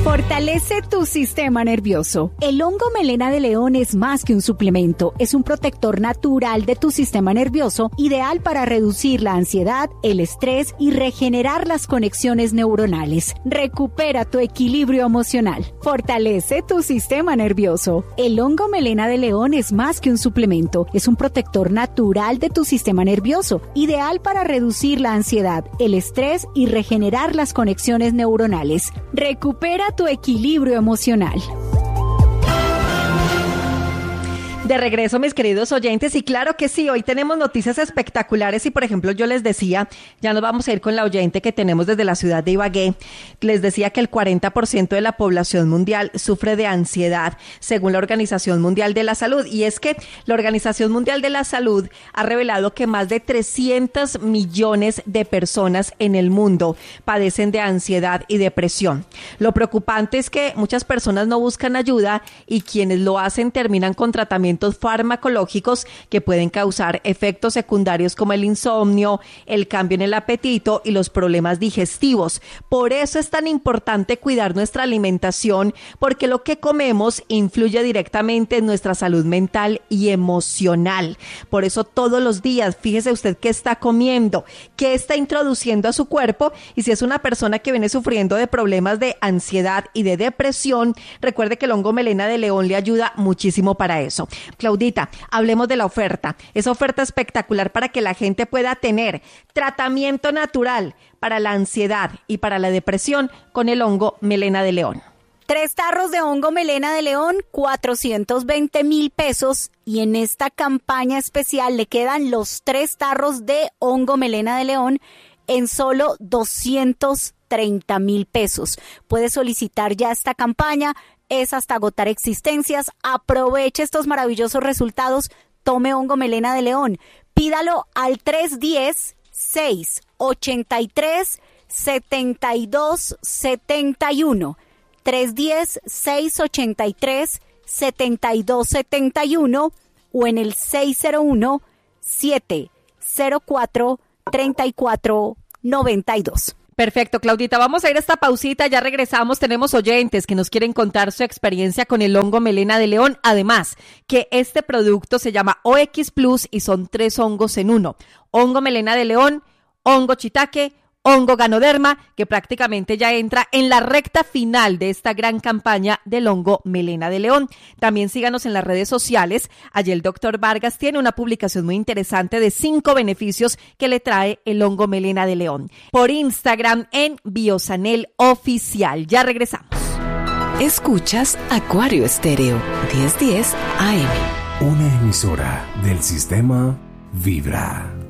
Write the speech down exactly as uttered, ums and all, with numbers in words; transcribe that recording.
Fortalece tu sistema nervioso. El hongo melena de león es más que un suplemento, es un protector natural de tu sistema nervioso, ideal para reducir la ansiedad, el estrés y regenerar las conexiones neuronales. Recupera tu equilibrio emocional. Fortalece tu sistema nervioso. El hongo melena de león es más que un suplemento, es un protector natural de tu sistema nervioso, ideal para reducir la ansiedad, el estrés y regenerar las conexiones neuronales. Recupera tu equilibrio emocional. De regreso, mis queridos oyentes, y claro que sí, hoy tenemos noticias espectaculares y, por ejemplo, yo les decía, ya nos vamos a ir con la oyente que tenemos desde la ciudad de Ibagué, les decía que el cuarenta por ciento de la población mundial sufre de ansiedad, según la Organización Mundial de la Salud, y es que la Organización Mundial de la Salud ha revelado que más de trescientos millones de personas en el mundo padecen de ansiedad y depresión. Lo preocupante es que muchas personas no buscan ayuda y quienes lo hacen terminan con tratamientos farmacológicos que pueden causar efectos secundarios como el insomnio, el cambio en el apetito y los problemas digestivos. Por eso es tan importante cuidar nuestra alimentación, porque lo que comemos influye directamente en nuestra salud mental y emocional. Por eso todos los días, fíjese usted qué está comiendo, qué está introduciendo a su cuerpo, y si es una persona que viene sufriendo de problemas de ansiedad y de depresión, recuerde que el hongo melena de león le ayuda muchísimo para eso. Claudita, hablemos de la oferta, esa oferta espectacular para que la gente pueda tener tratamiento natural para la ansiedad y para la depresión con el hongo melena de león. Tres tarros de hongo melena de león, cuatrocientos veinte mil pesos, y en esta campaña especial le quedan los tres tarros de hongo melena de león en solo doscientos treinta mil pesos. Puede solicitar ya esta campaña, es hasta agotar existencias. Aproveche estos maravillosos resultados. Tome hongo melena de león. Pídalo al tres uno cero, seis ocho tres, siete dos siete uno. tres uno cero, seis ocho tres, siete dos siete uno o en el seis cero uno, siete cero cuatro, tres cuatro nueve dos. Perfecto, Claudita, vamos a ir a esta pausita, ya regresamos, tenemos oyentes que nos quieren contar su experiencia con el hongo melena de león, además que este producto se llama O X Plus y son tres hongos en uno, hongo melena de león, hongo shiitake, hongo ganoderma, que prácticamente ya entra en la recta final de esta gran campaña del hongo melena de león. También síganos en las redes sociales. Allí el doctor Vargas tiene una publicación muy interesante de cinco beneficios que le trae el hongo melena de león. Por Instagram en Biosanel Oficial. Ya regresamos. Escuchas Acuario Estéreo diez diez A M. Una emisora del sistema Vibra.